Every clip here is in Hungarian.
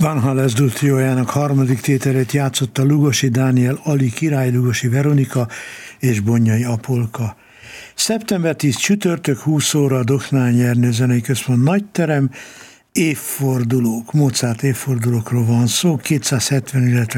Van Hales Dutriójának harmadik tételét játszotta Lugosi Dániel, Ali Király, Lugosi Veronika és Bonnyai Apolka. Szeptember 10 csütörtök 20 óra a Doknányi Ernő Zenei Központ Nagyterem, évfordulók, Mozart évfordulókról van szó, 270, illetve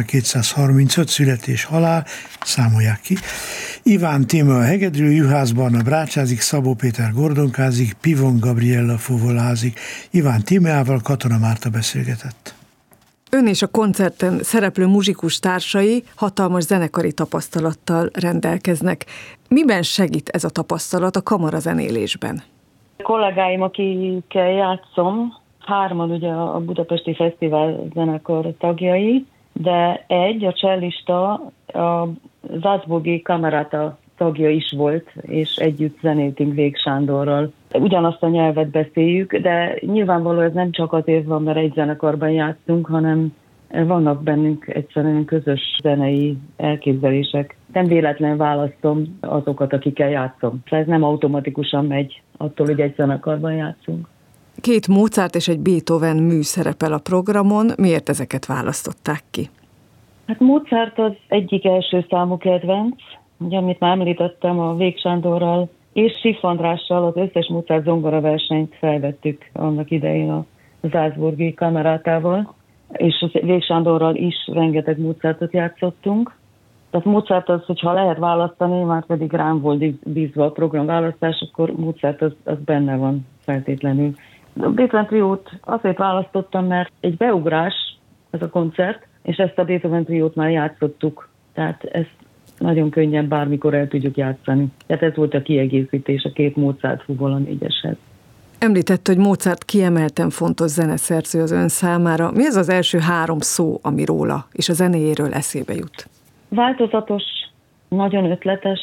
235 születés halál, számolják ki. Iván Tímea a hegedűről, Juhász Barna brácsázik, Szabó Péter gordonkázik, Pivon Gabriella fuvolázik. Iván Tímeával Katona Márta beszélgetett. Ön és a koncerten szereplő muzsikus társai hatalmas zenekari tapasztalattal rendelkeznek. Miben segít ez a tapasztalat a kamarazenélésben? A kollégáim, akikkel játszom, 3 ugye a Budapesti Fesztivál zenekar tagjai, de a csellista a Salzburgi Kamerata tagja is volt, és együtt zenéltünk Vég Sándorral. Ugyanazt a nyelvet beszéljük, de nyilvánvaló ez nem csak azért van, mert egy zenekarban játszunk, hanem vannak bennünk egyszerűen közös zenei elképzelések. Nem véletlenül választom azokat, akikkel játszom. Ez nem automatikusan megy attól, hogy egy zenekarban játszunk. 2 Mozart és egy Beethoven mű szerepel a programon. Miért ezeket választották ki? Hát Mozart az egyik első számú kedvenc, ugye, amit már említettem, a Vég Sándorral és Schiff Andrással az összes Mozart zongora versenyt felvettük annak idején a Salzburgi Kamerátával, és a Vég Sándorral is rengeteg Mozartot játszottunk. Tehát Mozart az, hogyha lehet választani, már pedig rám volt bízva a programválasztás, akkor Mozart az benne van feltétlenül. A Beethoven triót azért választottam, mert egy beugrás ez a koncert, és ezt a Beethoven triót már játszottuk, tehát ezt nagyon könnyen bármikor el tudjuk játszani. Tehát ez volt a kiegészítés a 2 Mozart fúvol a 4-eshez. Említett, hogy Mozart kiemelten fontos zeneszerző az ön számára. Mi az az első 3 szó, ami róla és a zenéjéről eszébe jut? Változatos, nagyon ötletes,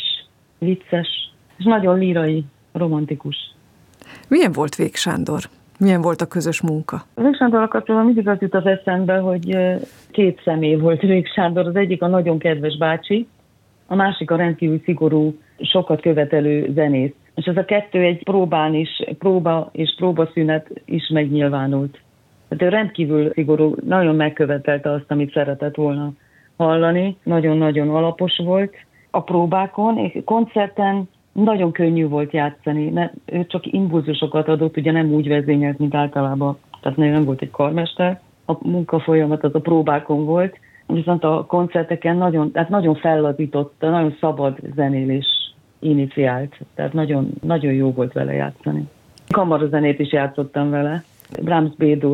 vicces, és nagyon lírai, romantikus. Milyen volt Vég Sándor? Milyen volt a közös munka? Vég Sándorral kapcsolatban mindig az jut az eszembe, hogy 2 személy volt Vég Sándor. Az egyik a nagyon kedves bácsi, a másik a rendkívül szigorú, sokat követelő zenész. És ez a 2 egy próbán is, próba és próbaszünet is megnyilvánult. Tehát ő rendkívül szigorú, nagyon megkövetelte azt, amit szeretett volna hallani. Nagyon-nagyon alapos volt a próbákon, és koncerten nagyon könnyű volt játszani, mert ő csak impulzusokat adott, ugye nem úgy vezényelt, mint általában. Tehát nem volt egy karmester. A munkafolyamat az a próbákon volt, viszont a koncerteken nagyon fellazított, nagyon szabad zenélés iniciált. Tehát nagyon, nagyon jó volt vele játszani. Kamarazenét is játszottam vele. Brahms B-dur